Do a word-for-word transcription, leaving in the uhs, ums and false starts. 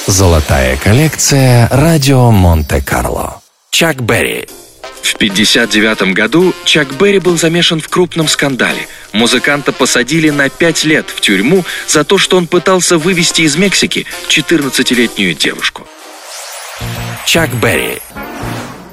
Золотая коллекция «Радио Монте-Карло». Чак Берри. В пятьдесят девятом году Чак Берри был замешан в крупном скандале. Музыканта посадили на пять лет в тюрьму за то, что он пытался вывезти из Мексики четырнадцатилетнюю девушку. Чак Берри.